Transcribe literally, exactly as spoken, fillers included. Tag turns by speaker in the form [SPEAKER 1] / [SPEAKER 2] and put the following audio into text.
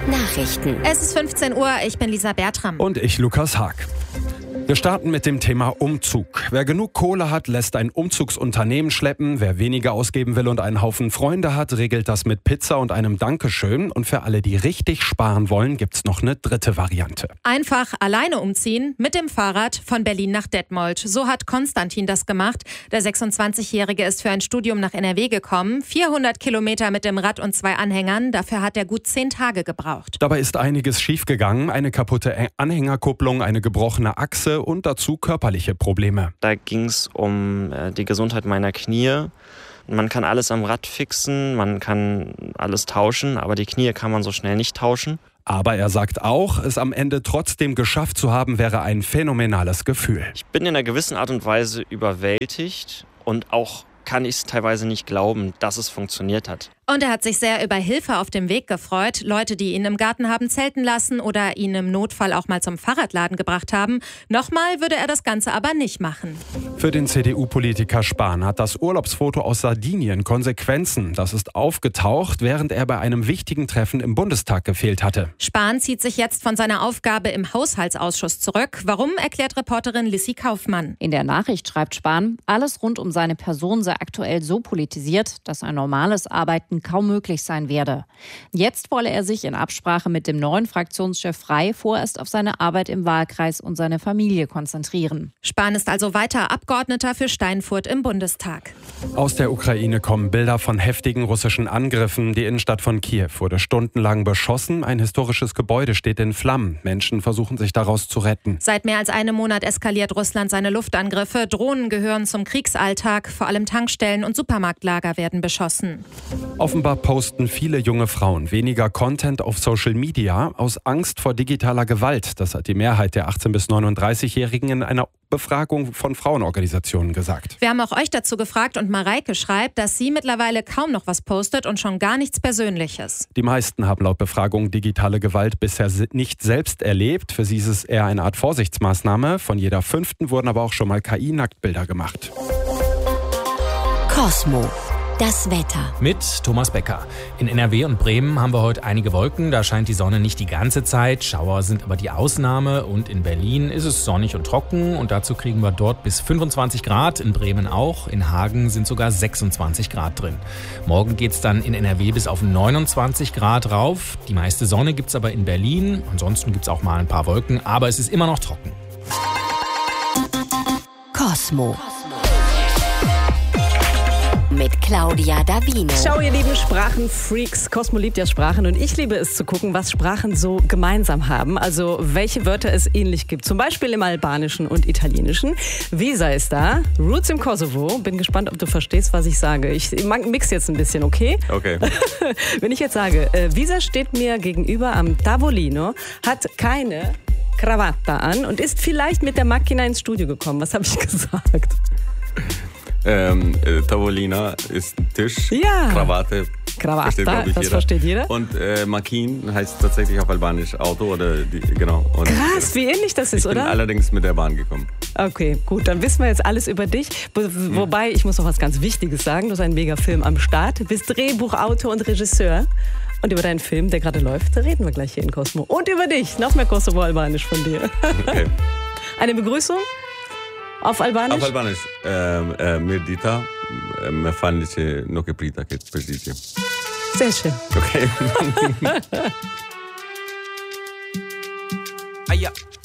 [SPEAKER 1] Nachrichten.
[SPEAKER 2] Es ist fünfzehn Uhr, ich bin Lisa Bertram.
[SPEAKER 3] Und ich, Lukas Haag. Wir starten mit dem Thema Umzug. Wer genug Kohle hat, lässt ein Umzugsunternehmen schleppen. Wer weniger ausgeben will und einen Haufen Freunde hat, regelt das mit Pizza und einem Dankeschön. Und für alle, die richtig sparen wollen, gibt's noch eine dritte Variante.
[SPEAKER 2] Einfach alleine umziehen mit dem Fahrrad von Berlin nach Detmold. So hat Konstantin das gemacht. Der sechsundzwanzigjährige ist für ein Studium nach N R W gekommen. vierhundert Kilometer mit dem Rad und zwei Anhängern. Dafür hat er gut zehn Tage gebraucht.
[SPEAKER 3] Dabei ist einiges schiefgegangen. Eine kaputte Anhängerkupplung, eine gebrochene Achse und dazu körperliche Probleme.
[SPEAKER 4] Da ging es um äh, die Gesundheit meiner Knie. Man kann alles am Rad fixen, man kann alles tauschen, aber die Knie kann man so schnell nicht tauschen.
[SPEAKER 3] Aber er sagt auch, es am Ende trotzdem geschafft zu haben, wäre ein phänomenales Gefühl.
[SPEAKER 4] Ich bin in einer gewissen Art und Weise überwältigt und auch kann ich es teilweise nicht glauben, dass es funktioniert hat.
[SPEAKER 2] Und er hat sich sehr über Hilfe auf dem Weg gefreut. Leute, die ihn im Garten haben zelten lassen oder ihn im Notfall auch mal zum Fahrradladen gebracht haben. Nochmal würde er das Ganze aber nicht machen.
[SPEAKER 3] Für den C D U-Politiker Spahn hat das Urlaubsfoto aus Sardinien Konsequenzen. Das ist aufgetaucht, während er bei einem wichtigen Treffen im Bundestag gefehlt hatte.
[SPEAKER 2] Spahn zieht sich jetzt von seiner Aufgabe im Haushaltsausschuss zurück. Warum, erklärt Reporterin Lissy Kaufmann.
[SPEAKER 5] In der Nachricht schreibt Spahn, alles rund um seine Person sei aktuell so politisiert, dass ein normales Arbeiten kaum möglich sein werde. Jetzt wolle er sich in Absprache mit dem neuen Fraktionschef Frey vorerst auf seine Arbeit im Wahlkreis und seine Familie konzentrieren.
[SPEAKER 2] Spahn ist also weiter Abgeordneter für Steinfurt im Bundestag.
[SPEAKER 3] Aus der Ukraine kommen Bilder von heftigen russischen Angriffen. Die Innenstadt von Kiew wurde stundenlang beschossen. Ein historisches Gebäude steht in Flammen. Menschen versuchen sich daraus zu retten.
[SPEAKER 2] Seit mehr als einem Monat eskaliert Russland seine Luftangriffe. Drohnen gehören zum Kriegsalltag. Vor allem Tankstellen und Supermarktlager werden beschossen.
[SPEAKER 3] Offenbar posten viele junge Frauen weniger Content auf Social Media aus Angst vor digitaler Gewalt. Das hat die Mehrheit der achtzehn- bis neununddreißigjährigen in einer Befragung von Frauenorganisationen gesagt.
[SPEAKER 2] Wir haben auch euch dazu gefragt und Mareike schreibt, dass sie mittlerweile kaum noch was postet und schon gar nichts Persönliches.
[SPEAKER 3] Die meisten haben laut Befragung digitale Gewalt bisher nicht selbst erlebt. Für sie ist es eher eine Art Vorsichtsmaßnahme. Von jeder fünften wurden aber auch schon mal K I-Nacktbilder gemacht.
[SPEAKER 1] Cosmo. Das Wetter.
[SPEAKER 6] Mit Thomas Becker. In N R W und Bremen haben wir heute einige Wolken. Da scheint die Sonne nicht die ganze Zeit. Schauer sind aber die Ausnahme. Und in Berlin ist es sonnig und trocken. Und dazu kriegen wir dort bis fünfundzwanzig Grad. In Bremen auch. In Hagen sind sogar sechsundzwanzig Grad drin. Morgen geht es dann in N R W bis auf neunundzwanzig Grad rauf. Die meiste Sonne gibt es aber in Berlin. Ansonsten gibt es auch mal ein paar Wolken. Aber es ist immer noch trocken.
[SPEAKER 1] Cosmo. Mit Claudia Davino.
[SPEAKER 7] Ciao, ihr lieben Sprachenfreaks. Cosmo liebt ja Sprachen und ich liebe es zu gucken, was Sprachen so gemeinsam haben. Also welche Wörter es ähnlich gibt. Zum Beispiel im Albanischen und Italienischen. Visa ist da. Roots im Kosovo. Bin gespannt, ob du verstehst, was ich sage. Ich mix jetzt ein bisschen, okay?
[SPEAKER 8] Okay.
[SPEAKER 7] Wenn ich jetzt sage, äh, Visa steht mir gegenüber am Tavolino, hat keine Krawatte an und ist vielleicht mit der Macchina ins Studio gekommen. Was habe ich gesagt?
[SPEAKER 8] Ähm, äh, Tavolina ist ein Tisch,
[SPEAKER 7] ja.
[SPEAKER 8] Krawatte,
[SPEAKER 7] Krawatte,
[SPEAKER 8] versteht, ich,
[SPEAKER 7] das
[SPEAKER 8] jeder.
[SPEAKER 7] versteht jeder.
[SPEAKER 8] Und äh, Makin heißt tatsächlich auf Albanisch Auto oder die, genau. Und,
[SPEAKER 7] krass, wie ähnlich das ist,
[SPEAKER 8] ich bin
[SPEAKER 7] oder?
[SPEAKER 8] allerdings mit der Bahn gekommen.
[SPEAKER 7] Okay, gut, dann wissen wir jetzt alles über dich. Wo, wobei, ich muss noch was ganz Wichtiges sagen. Du hast einen Mega-Film am Start, du bist Drehbuchautor und Regisseur. Und über deinen Film, der gerade läuft, da reden wir gleich hier in Cosmo. Und über dich, noch mehr Kosovo-Albanisch von dir.
[SPEAKER 8] Okay.
[SPEAKER 7] Eine Begrüßung? Auf Albanisch?
[SPEAKER 8] Auf Albanisch. Ähm, äh, Mirdita, me falni që nuk e prita këtë përgjigje.
[SPEAKER 7] Sehr schön.
[SPEAKER 8] Okay.
[SPEAKER 6] Ah ja.